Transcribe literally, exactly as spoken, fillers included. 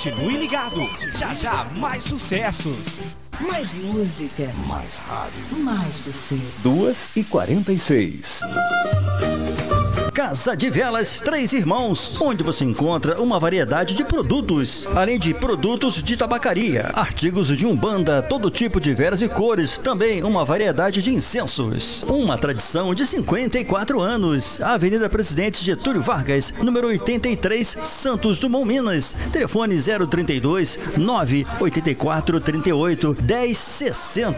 Continue ligado. Já já mais sucessos. Mais música. Mais rádio. Mais você. duas e quarenta e seis. Casa de Velas Três Irmãos, onde você encontra uma variedade de produtos, além de produtos de tabacaria, artigos de umbanda, todo tipo de velas e cores, também uma variedade de incensos. Uma tradição de cinquenta e quatro anos. Avenida Presidente Getúlio Vargas, número oitenta e três, Santos Dumont, Minas. Telefone zero trinta e dois, nove oito quatro, trinta e oito, dez sessenta.